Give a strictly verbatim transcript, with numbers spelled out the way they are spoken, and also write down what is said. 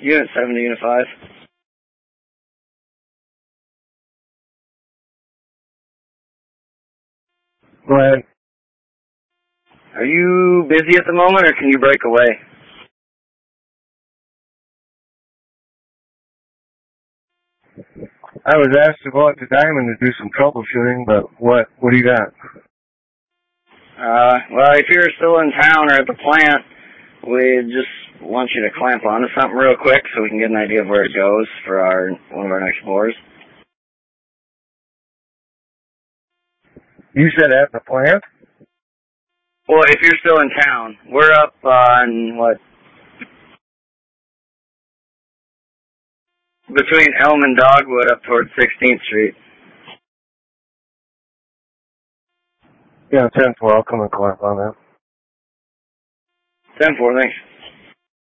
Unit seven to Unit five. Go ahead. Are you busy at the moment, or can you break away? I was asked to go out to Diamond to do some troubleshooting, but what what do you got? Uh, well, if you're still in town or at the plant, we just want you to clamp onto something real quick so we can get an idea of where it goes for our one of our next bores. You said at the plant? Well, if you're still in town, we're up on, what, between Elm and Dogwood up towards sixteenth Street. Yeah, ten four. I'll come and clamp on that. ten four, thanks.